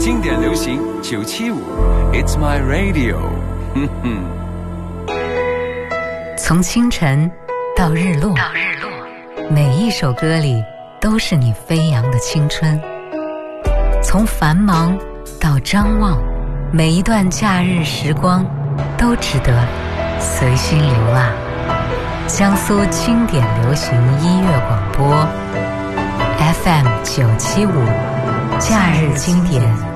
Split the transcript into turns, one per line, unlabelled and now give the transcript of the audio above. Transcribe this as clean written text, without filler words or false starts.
经典流行975 It's my radio。
从清晨到日落，每一首歌里都是你飞扬的青春。从繁忙到张望，每一段假日时光都值得随心流浪。江苏经典流行音乐广播 FM 975，假日经典